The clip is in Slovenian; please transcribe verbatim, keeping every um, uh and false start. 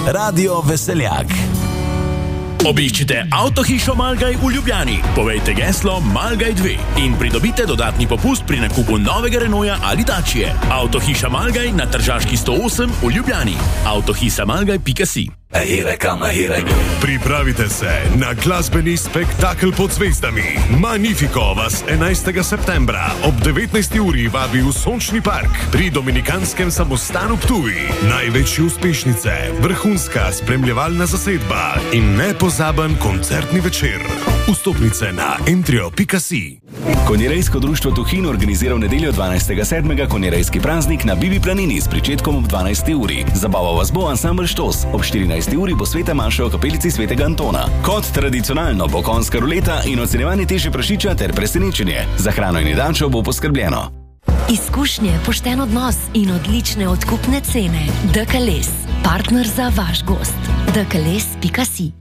Radio Veseljak. Obiščite Avtohišo Malgaj v Ljubljani, povejte geslo Malgaj dve in pridobite dodatni popust pri nakupu novega Renaulta ali Dacie. Avtohiša Malgaj na Tržaški sto osem v Ljubljani. avtohiša malgaj pika si. Pripravite se na glasbeni spektakel pod zvezdami. Magnifico vas enajstega septembra ob devetnajsti uri vabi v Sončni park pri Dominikanskem samostanu Ptuj. Največje uspešnice, vrhunska spremljevalna zasedba in nepozaben koncertni večer. Vstopnice na entrio pika si. Konjerejsko društvo Tuhin organizira v nedeljo dvanajstega sedmega konjerejski praznik na Bibi planini s pričetkom ob dvanajsti uri. Zabaval vas bo ansambl Štos, ob štirinajsti uri bo sveta maša v kapelici svetega Antona. Kot tradicionalno bo konjska ruleta in ocenjevanje teže prašiča ter presenečenje. Za hrano in jedačo bo poskrbljeno. Izkušnje, pošten odnos in odlične odkupne cene. D K Les, partner za vaš gost. d k les pika si.